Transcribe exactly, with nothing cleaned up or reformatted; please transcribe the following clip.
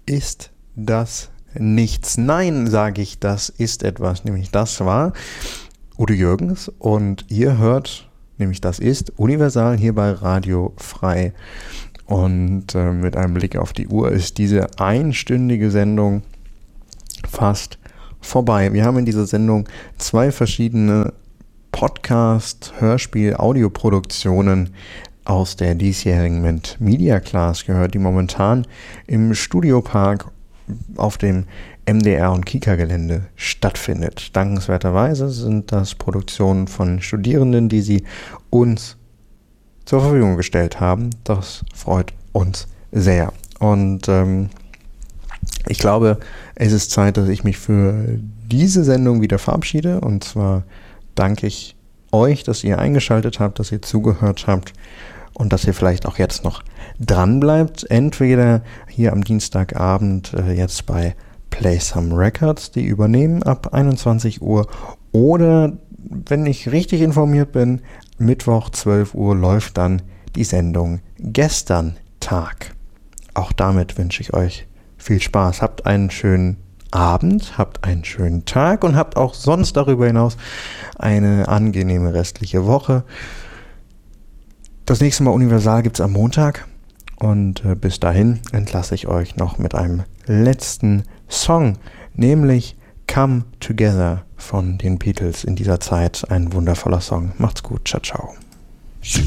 ist das nichts. Nein, sage ich, das ist etwas. Nämlich das war Udo Jürgens und ihr hört, nämlich das ist Universal hier bei Radio Frei. Und äh, mit einem Blick auf die Uhr ist diese einstündige Sendung fast vorbei. Wir haben in dieser Sendung zwei verschiedene Podcast-, Hörspiel-, Audioproduktionen aus der diesjährigen Mint Media Class gehört, die momentan im Studiopark auf dem M D R und Kika-Gelände stattfindet. Dankenswerterweise sind das Produktionen von Studierenden, die sie uns zur Verfügung gestellt haben. Das freut uns sehr. Und ähm, ich glaube, es ist Zeit, dass ich mich für diese Sendung wieder verabschiede. Und zwar danke ich euch, dass ihr eingeschaltet habt, dass ihr zugehört habt und dass ihr vielleicht auch jetzt noch dran bleibt. Entweder hier am Dienstagabend äh, jetzt bei Play Some Records, die übernehmen ab einundzwanzig Uhr, oder, wenn ich richtig informiert bin, Mittwoch zwölf Uhr läuft dann die Sendung Gestern Tag. Auch damit wünsche ich euch viel Spaß. Habt einen schönen Abend, habt einen schönen Tag und habt auch sonst darüber hinaus eine angenehme restliche Woche. Das nächste Mal Universal gibt es am Montag und äh, bis dahin entlasse ich euch noch mit einem letzten Song, nämlich Come Together von den Beatles. In dieser Zeit ein wundervoller Song. Macht's gut, ciao, ciao.